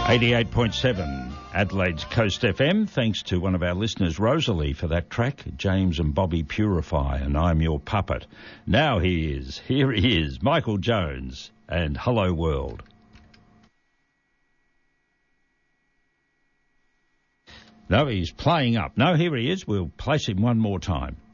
88.7 Adelaide's Coast FM. Thanks to one of our listeners, Rosalie, for that track, James and Bobby Purify, and I'm Your Puppet. Now here he is, Michael Jones, and Hello World. No, he's playing up. No, here he is. We'll place him one more time.